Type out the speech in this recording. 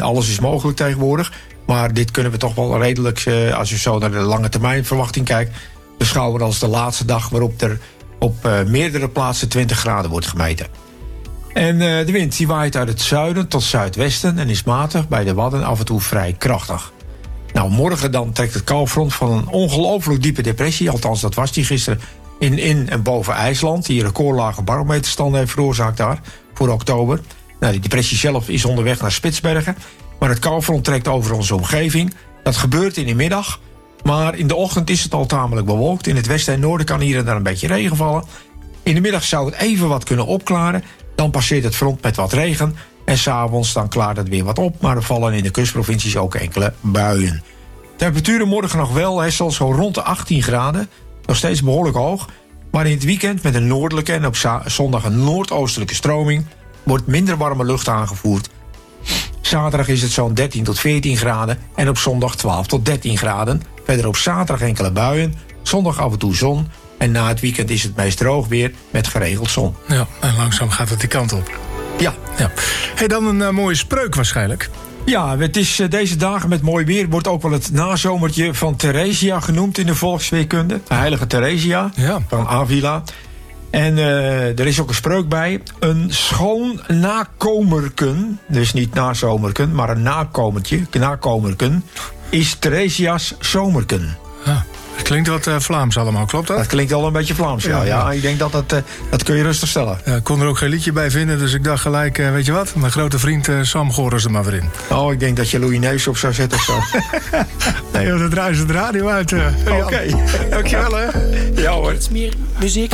Alles is mogelijk tegenwoordig. Maar dit kunnen we toch wel redelijk, als je zo naar de lange termijn verwachting kijkt, beschouwen als de laatste dag waarop er op meerdere plaatsen 20 graden wordt gemeten. En de wind die waait uit het zuiden tot zuidwesten en is matig, bij de Wadden af en toe vrij krachtig. Nou, morgen dan trekt het koufront van een ongelooflijk diepe depressie, althans dat was die gisteren, in en boven IJsland, die recordlage barometerstanden heeft veroorzaakt daar voor oktober. Nou, die depressie zelf is onderweg naar Spitsbergen, maar het koufront trekt over onze omgeving. Dat gebeurt in de middag, maar in de ochtend is het al tamelijk bewolkt. In het westen en noorden kan hier en daar een beetje regen vallen. In de middag zou het even wat kunnen opklaren. Dan passeert het front met wat regen. En 's avonds dan klaart het weer wat op. Maar er vallen in de kustprovincies ook enkele buien. Temperaturen morgen nog wel, zo rond de 18 graden. Nog steeds behoorlijk hoog. Maar in het weekend met een noordelijke en op zondag een noordoostelijke stroming wordt minder warme lucht aangevoerd. Zaterdag is het zo'n 13 tot 14 graden. En op zondag 12 tot 13 graden. Verder op zaterdag enkele buien. Zondag af en toe zon. En na het weekend is het meest droog weer met geregeld zon. Ja, en langzaam gaat het die kant op. Ja. Hey, dan een mooie spreuk waarschijnlijk. Ja, het is deze dagen met mooi weer. Wordt ook wel het nazomertje van Theresia genoemd in de volksweerkunde. De heilige Theresia van Avila. En er is ook een spreuk bij. Een schoon nakomerken, dus niet nazomerken, maar een nakomerken, is Theresia's zomerken. Ja. Het klinkt wat Vlaams allemaal, klopt dat? Dat klinkt al een beetje Vlaams, ja. Ik denk dat kun je rustig stellen. Ja, ik kon er ook geen liedje bij vinden, dus ik dacht gelijk, weet je wat? Mijn grote vriend Sam Goris er maar weer in. Oh, ik denk dat je Louis Neus op zou zetten of zo. Nee, dat draait de radio uit. Oké. Dankjewel, hè. Ja hoor. Iets meer muziek.